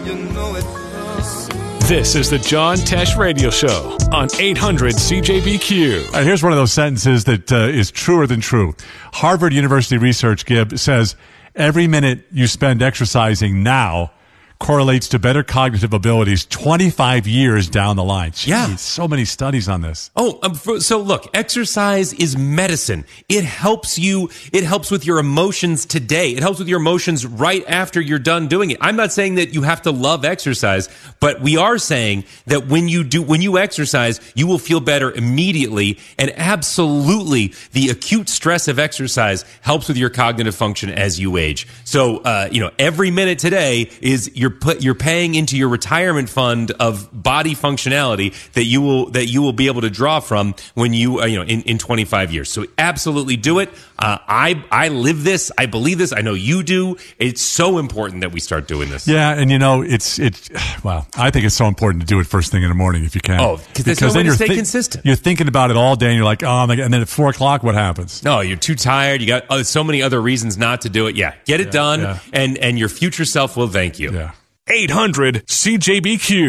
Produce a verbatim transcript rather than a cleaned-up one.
This is the John Tesh Radio Show on eight hundred C J B Q. Uh, here's one of those sentences that uh, is truer than true. Harvard University research, Gib, says every minute you spend exercising now correlates to better cognitive abilities twenty-five years down the line. Jeez, yeah. So many studies on this. Oh, um, for, so look, exercise is medicine. It helps you. It helps with your emotions today. It helps with your emotions right after you're done doing it. I'm not saying that you have to love exercise, but we are saying that when you do, when you exercise, you will feel better immediately. And absolutely, the acute stress of exercise helps with your cognitive function as you age. So, uh, you know, every minute today is your Put, you're paying into your retirement fund of body functionality that you will that you will be able to draw from when you uh, you know in, in twenty-five years. So absolutely do it. Uh, I I live this. I believe this. I know you do. It's so important that we start doing this. Yeah, and you know it's it's well, I think it's so important to do it first thing in the morning if you can. Oh, because there's no way to stay thi- consistent. You're thinking about it all day, and you're like, oh my god, and then at four o'clock, what happens? No, you're too tired. You got uh, so many other reasons not to do it. Yeah, get it yeah, done, yeah. and and your future self will thank you. Yeah. eight hundred C J B Q.